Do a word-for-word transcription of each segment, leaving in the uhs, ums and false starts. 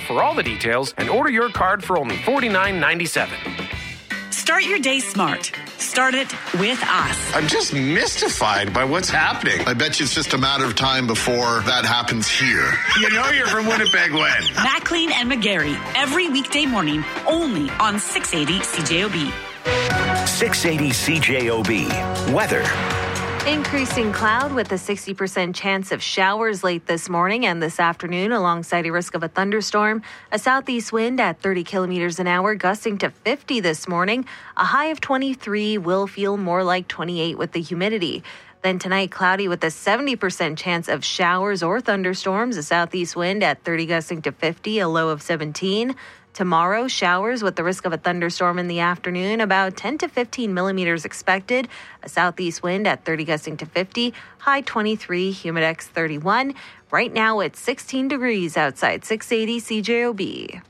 for all the details and order your card for only forty-nine ninety-seven. Start your day smart. Start it with us. I'm just mystified by what's happening. I bet you it's just a matter of time before that happens here. You know you're from Winnipeg when? McLean and McGarry, every weekday morning, only on six eighty C J O B. six eighty C J O B. Weather. Increasing cloud with a sixty percent chance of showers late this morning and this afternoon alongside a risk of a thunderstorm. A southeast wind at thirty kilometers an hour gusting to fifty this morning. A high of twenty-three will feel more like twenty-eight with the humidity. Then tonight, cloudy with a seventy percent chance of showers or thunderstorms. A southeast wind at thirty gusting to fifty, a low of seventeen. Tomorrow, showers with the risk of a thunderstorm in the afternoon, about ten to fifteen millimeters expected. A southeast wind at thirty gusting to fifty, high twenty-three, humidex thirty-one. Right now it's sixteen degrees outside six eighty C J O B.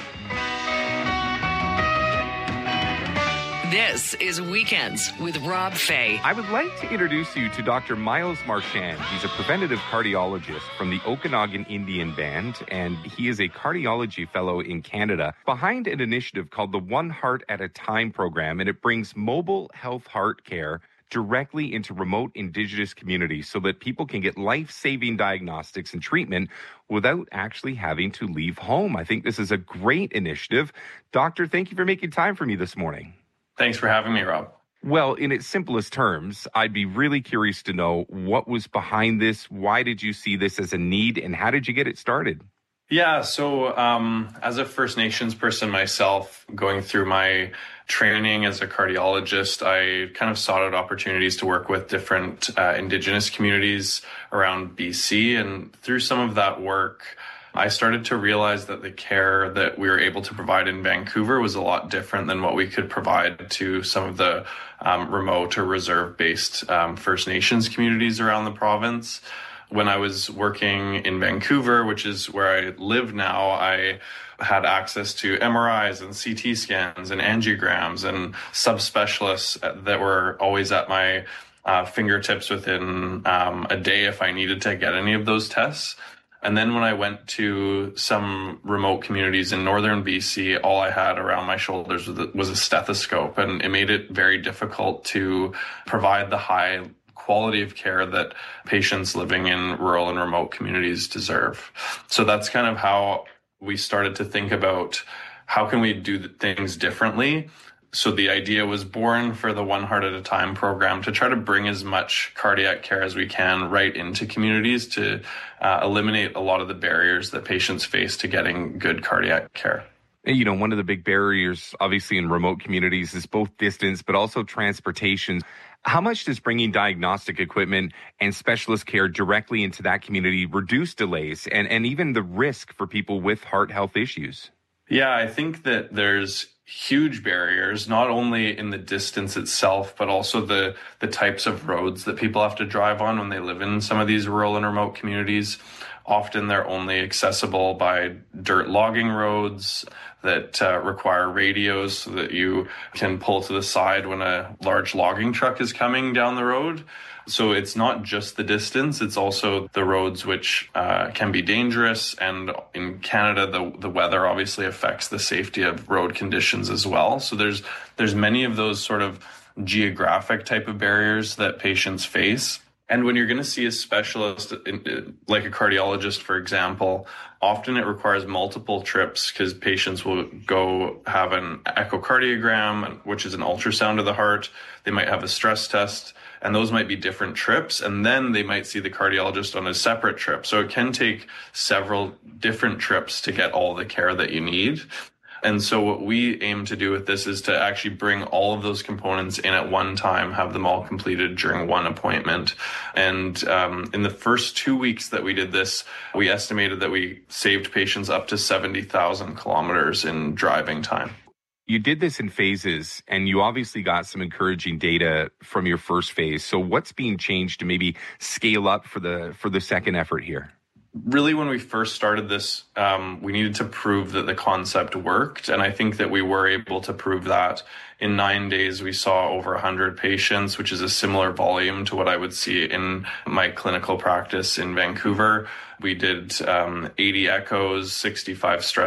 This is Weekends with Rob Fay. I would like to introduce you to Doctor Miles Marchand. He's a preventative cardiologist from the Okanagan Indian Band, and he is a cardiology fellow in Canada behind an initiative called the One Heart at a Time program, and it brings mobile health heart care directly into remote Indigenous communities so that people can get life-saving diagnostics and treatment without actually having to leave home. I think this is a great initiative. Doctor, thank you for making time for me this morning. Thanks for having me, Rob. Well, in its simplest terms, I'd be really curious to know what was behind this. Why did you see this as a need, and how did you get it started? Yeah, so um, as a First Nations person myself, going through my training as a cardiologist, I kind of sought out opportunities to work with different uh, Indigenous communities around B C. And through some of that work, I started to realize that the care that we were able to provide in Vancouver was a lot different than what we could provide to some of the um, remote or reserve-based um, First Nations communities around the province. When I was working in Vancouver, which is where I live now, I had access to M R Is and C T scans and angiograms and subspecialists that were always at my uh, fingertips within um, a day if I needed to get any of those tests. And then when I went to some remote communities in northern B C, all I had around my shoulders was a stethoscope, and it made it very difficult to provide the high quality of care that patients living in rural and remote communities deserve. So that's kind of how we started to think about how can we do things differently. So the idea was born for the One Heart at a Time program to try to bring as much cardiac care as we can right into communities to uh, eliminate a lot of the barriers that patients face to getting good cardiac care. You know, one of the big barriers, obviously, in remote communities is both distance, but also transportation. How much does bringing diagnostic equipment and specialist care directly into that community reduce delays and, and even the risk for people with heart health issues? Yeah, I think that there's huge barriers, not only in the distance itself, but also the, the types of roads that people have to drive on when they live in some of these rural and remote communities. Often they're only accessible by dirt logging roads that uh, require radios so that you can pull to the side when a large logging truck is coming down the road. So it's not just the distance, it's also the roads which uh, can be dangerous. And in Canada, the, the weather obviously affects the safety of road conditions as well. So there's there's many of those sort of geographic type of barriers that patients face. And when you're going to see a specialist, like a cardiologist, for example, often it requires multiple trips because patients will go have an echocardiogram, which is an ultrasound of the heart. They might have a stress test, and those might be different trips. And then they might see the cardiologist on a separate trip. So it can take several different trips to get all the care that you need. And so what we aim to do with this is to actually bring all of those components in at one time, have them all completed during one appointment. And um, in the first two weeks that we did this, we estimated that we saved patients up to seventy thousand kilometers in driving time. You did this in phases, and you obviously got some encouraging data from your first phase. So what's being changed to maybe scale up for the for the second effort here? Really, when we first started this, um, we needed to prove that the concept worked. And I think that we were able to prove that. In nine days, we saw over one hundred patients, which is a similar volume to what I would see in my clinical practice in Vancouver. We did um, eighty echoes, sixty-five stress